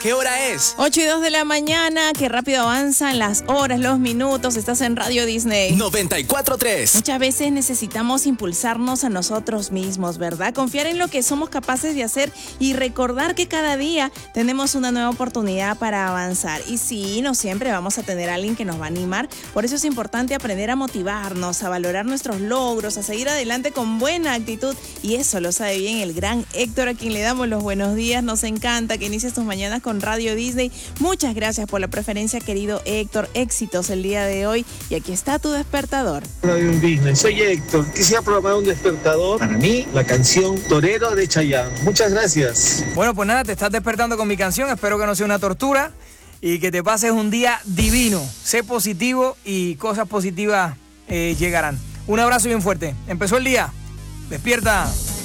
¿Qué hora es? 8:02 de la mañana, qué rápido avanzan las horas, los minutos. Estás en Radio Disney 94.3. Muchas veces necesitamos impulsarnos a nosotros mismos, ¿verdad? Confiar en lo que somos capaces de hacer y recordar que cada día tenemos una nueva oportunidad para avanzar. Y sí, no siempre vamos a tener a alguien que nos va a animar. Por eso es importante aprender a motivarnos, a valorar nuestros logros, a seguir adelante con buena actitud. Y eso lo sabe bien el gran Héctor, a quien le damos los buenos días. Nos encanta que inicies tus mañanas con Radio Disney. Muchas gracias por la preferencia, querido Héctor. Éxitos el día de hoy. Y aquí está tu despertador. Radio Disney, soy Héctor. Quisiera programar un despertador para mí, la canción Torero de Chayanne. Muchas gracias. Bueno, pues nada, te estás despertando con mi canción. Espero que no sea una tortura y que te pases un día divino. Sé positivo y cosas positivas llegarán. Un abrazo bien fuerte. Empezó el día. Despierta.